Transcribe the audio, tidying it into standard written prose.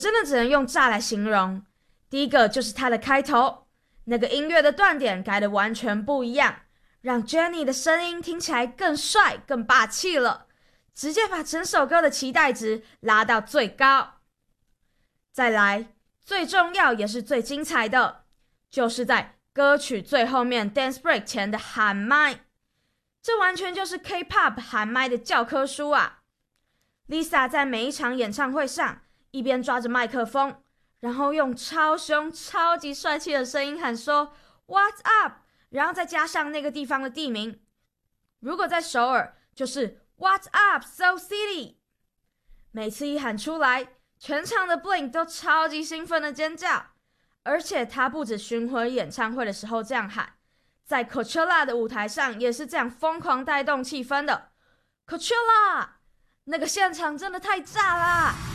真的只能用炸来形容。第一个就是它的开头，那个音乐的断点改得完全不一样，让 Jennie 的声音听起来更帅、更霸气了，直接把整首歌的期待值拉到最高。再来，最重要也是最精彩的，就是在歌曲最后面 dance break 前的喊麦，这完全就是 K-pop 喊麦的教科书啊。Lisa 在每一场演唱会上，一边抓着麦克风，然后用超凶、超级帅气的声音喊说 "What's up"， 然后再加上那个地方的地名。如果在首尔，就是 "What's up, Seoul City"。每次一喊出来，全场的 Blink 都超级兴奋的尖叫。而且他不止巡回演唱会的时候这样喊，在 Coachella 的舞台上也是这样疯狂带动气氛的。Coachella 那个现场真的太炸啦！